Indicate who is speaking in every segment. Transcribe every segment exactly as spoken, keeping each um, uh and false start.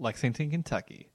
Speaker 1: Lexington, Kentucky.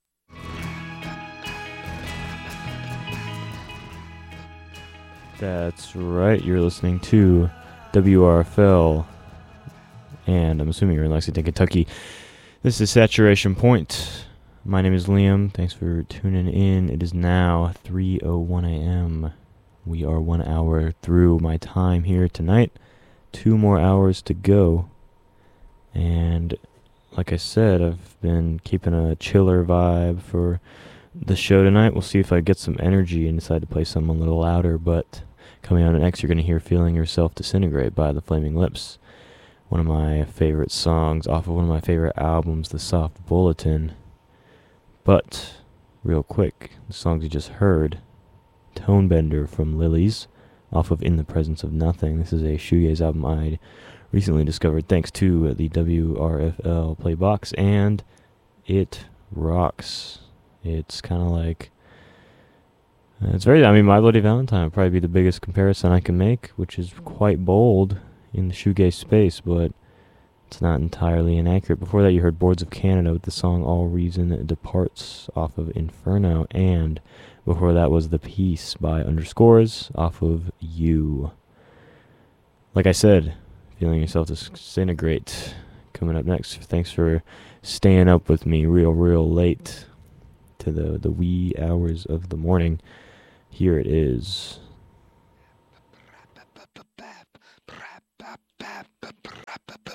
Speaker 2: That's right, you're listening to W R F L, and I'm assuming you're in Lexington, Kentucky. This is Saturation Point. My name is Liam. Thanks for tuning in. It is now three oh one a.m. We are one hour through my time here tonight. Two more hours to go. And like I said, I've been keeping a chiller vibe for the show tonight. We'll see if I get some energy and decide to play something a little louder, but coming on next, you're going to hear Feeling Yourself Disintegrate by The Flaming Lips. One of my favorite songs off of one of my favorite albums, The Soft Bulletin. But, real quick, the songs you just heard, Tonebender from Lilies, off of In the Presence of Nothing. This is a shoegaze album I recently discovered thanks to the W R F L Playbox, and it rocks. It's kind of like... It's very, I mean, My Bloody Valentine would probably be the biggest comparison I can make, which is quite bold in the shoegaze space, but it's not entirely inaccurate. Before that, you heard Boards of Canada with the song All Reason Departs off of Inferno, and before that was The Peace by Underscores off of You. Like I said, Feeling Yourself Disintegrate coming up next. Thanks for staying up with me real, real late to the, the wee hours of the morning. Here it is.